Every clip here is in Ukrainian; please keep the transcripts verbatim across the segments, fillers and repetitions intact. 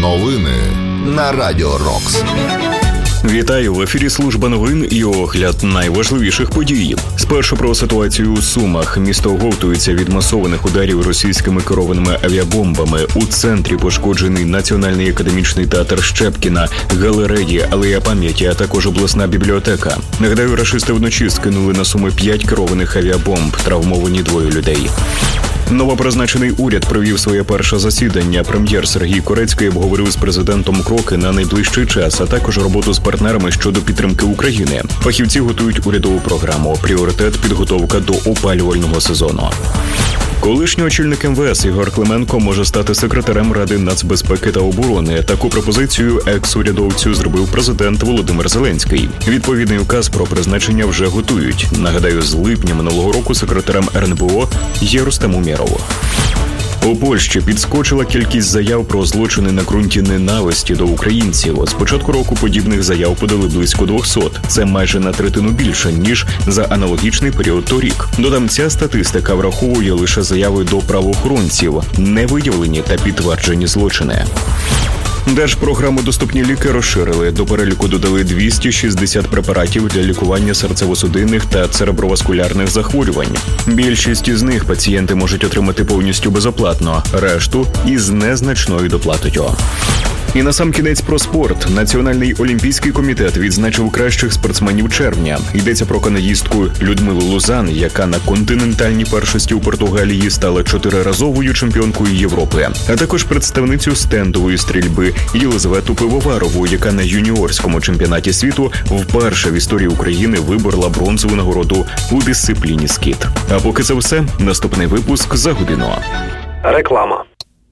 Новини на Радіо Рокс. Вітаю, в ефірі служба новин і огляд найважливіших подій. Спершу про ситуацію у Сумах. Місто оговтується від масованих ударів російськими керованими авіабомбами. У центрі пошкоджений Національний академічний театр Щепкіна, галереї, алея пам'яті, а також обласна бібліотека. Нагадаю, рашисти вночі скинули на Суми п'ять керованих авіабомб, травмовані двоє людей. Новопризначений уряд провів своє перше засідання. Прем'єр Сергій Корецький обговорив з президентом кроки на найближчий час, а також роботу з партнерами щодо підтримки України. Фахівці готують урядову програму. Пріоритет – підготовка до опалювального сезону. Колишній очільник ем ве ес Ігор Клименко може стати секретарем Ради нацбезпеки та оборони. Таку пропозицію екс-урядовцю зробив президент Володимир Зеленський. Відповідний указ про призначення вже готують. Нагадаю, з липня минулого року секретарем ер ен бе о є Рустем Умєров. У Польщі підскочила кількість заяв про злочини на ґрунті ненависті до українців. З початку року подібних заяв подали близько двісті. Це майже на третину більше, ніж за аналогічний період торік. Додам, ця статистика враховує лише заяви до правоохоронців, невиявлені та підтверджені злочини. Держпрограму «Доступні ліки» розширили. До переліку додали двісті шістдесят препаратів для лікування серцево-судинних та цереброваскулярних захворювань. Більшість із них пацієнти можуть отримати повністю безоплатно, решту – із незначною доплатою. І насамкінець про спорт. Національний олімпійський комітет відзначив кращих спортсменів червня. Йдеться про каноїстку Людмилу Лузан, яка на континентальній першості у Португалії стала чотириразовою чемпіонкою Європи, а також представницю стендової стрільби Єлизавету Пивоварову, яка на юніорському чемпіонаті світу вперше в історії України виборола бронзову нагороду у дисципліні скіт. А поки це все, наступний випуск за годину. Реклама.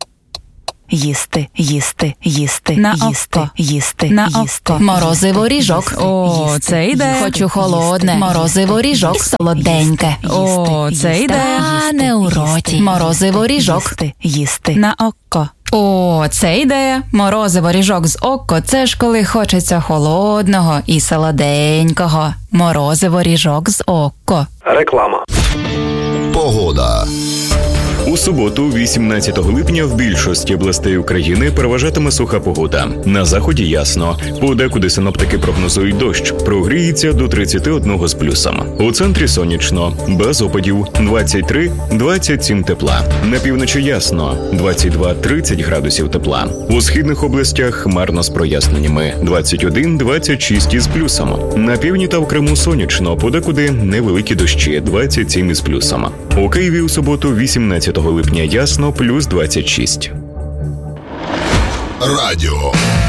Їсти, їсти, їсти, на їсти, око. їсти, на їсти. око. Морозиво ріжок. О, їсти, це йде. Хочу холодне. Їсти. Морозиво ріжок. Солоденьке. О, Їсти, це їсти, йде. А не у роті. Морозиво ріжок. Їсти, їсти. На око. О, це ідея. Морозиво ріжок з око – це ж коли хочеться холодного і солоденького. Морозиво ріжок з око. Реклама. Погода. У суботу, вісімнадцятого липня, в більшості областей України переважатиме суха погода. На заході ясно. Подекуди синоптики прогнозують дощ. Прогріється до тридцять один з плюсом. У центрі сонячно. Без опадів. двадцять три - двадцять сім тепла. На півночі ясно. двадцять два - тридцять градусів тепла. У східних областях хмарно з проясненнями. двадцять один - двадцять шість із плюсом. На півдні та в Криму сонячно. Подекуди невеликі дощі. двадцять сім із плюсом. У Києві у суботу, вісімнадцятого липня ясно, плюс двадцять шість. Радіо